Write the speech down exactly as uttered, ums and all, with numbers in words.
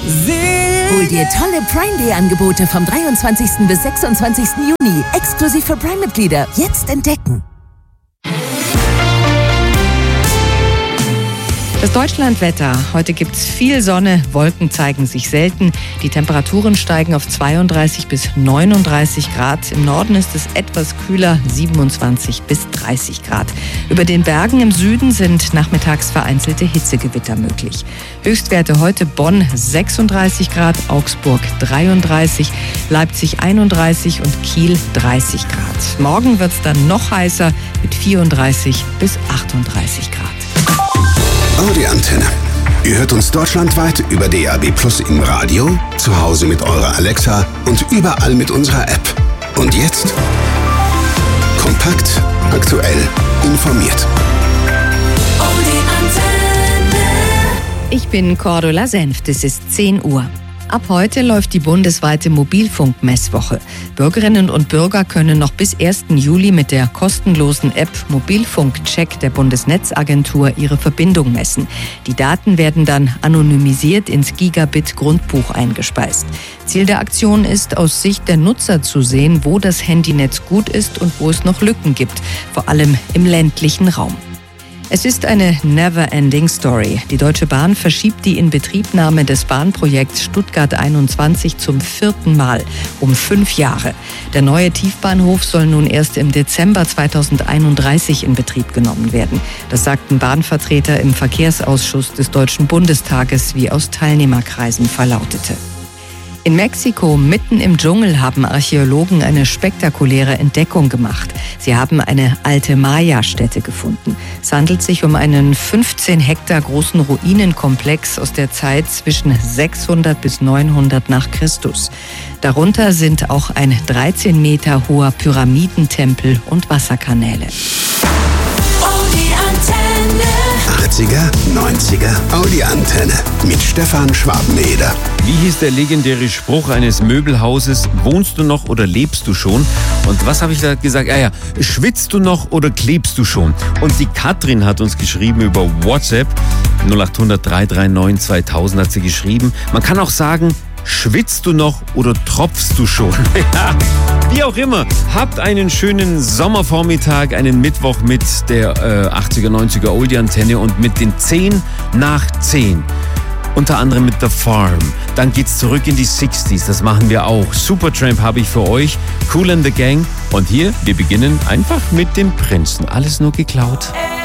Hol dir tolle Prime Day Angebote vom dreiundzwanzigsten bis sechsundzwanzigsten Juni. Exklusiv für Prime-Mitglieder. Jetzt entdecken. Das Deutschlandwetter. Heute gibt's viel Sonne, Wolken zeigen sich selten. Die Temperaturen steigen auf zweiunddreißig bis neununddreißig Grad. Im Norden ist es etwas kühler, siebenundzwanzig bis dreißig Grad. Über den Bergen im Süden sind nachmittags vereinzelte Hitzegewitter möglich. Höchstwerte heute: Bonn sechsunddreißig Grad, Augsburg dreiunddreißig, Leipzig einunddreißig und Kiel dreißig Grad. Morgen wird's dann noch heißer mit vierunddreißig bis achtunddreißig Grad. Audi-Antenne. Ihr hört uns deutschlandweit über D A B Plus im Radio, zu Hause mit eurer Alexa und überall mit unserer App. Und jetzt kompakt, aktuell, informiert. Audi-Antenne. Ich bin Cordula Senft, es ist zehn Uhr. Ab heute läuft die bundesweite Mobilfunkmesswoche. Bürgerinnen und Bürger können noch bis ersten Juli mit der kostenlosen App Mobilfunkcheck der Bundesnetzagentur ihre Verbindung messen. Die Daten werden dann anonymisiert ins Gigabit-Grundbuch eingespeist. Ziel der Aktion ist, aus Sicht der Nutzer zu sehen, wo das Handynetz gut ist und wo es noch Lücken gibt, vor allem im ländlichen Raum. Es ist eine never-ending Story. Die Deutsche Bahn verschiebt die Inbetriebnahme des Bahnprojekts Stuttgart einundzwanzig zum vierten Mal um fünf Jahre. Der neue Tiefbahnhof soll nun erst im Dezember zweitausendeinunddreißig in Betrieb genommen werden. Das sagten Bahnvertreter im Verkehrsausschuss des Deutschen Bundestages, wie aus Teilnehmerkreisen verlautete. In Mexiko, mitten im Dschungel, haben Archäologen eine spektakuläre Entdeckung gemacht. Sie haben eine alte Maya-Stätte gefunden. Es handelt sich um einen fünfzehn Hektar großen Ruinenkomplex aus der Zeit zwischen sechshundert bis neunhundert nach Christus. Darunter sind auch ein dreizehn Meter hoher Pyramidentempel und Wasserkanäle. achtziger, neunziger, Audi-Antenne mit Stefan Schwabeneder. Wie hieß der legendäre Spruch eines Möbelhauses? Wohnst du noch oder lebst du schon? Und was habe ich da gesagt? Ah ja, schwitzt du noch oder klebst du schon? Und die Katrin hat uns geschrieben über WhatsApp. null acht hundert, drei drei neun, zweitausend hat sie geschrieben. Man kann auch sagen, schwitzt du noch oder tropfst du schon? Ja, wie auch immer. Habt einen schönen Sommervormittag, einen Mittwoch mit der äh, achtziger, neunziger Oldie-Antenne und mit den zehn nach zehn. Unter anderem mit The Farm. Dann geht's zurück in die sechziger. Das machen wir auch. Supertramp habe ich für euch. Kool and the Gang. Und hier, wir beginnen einfach mit dem Prinzen. Alles nur geklaut.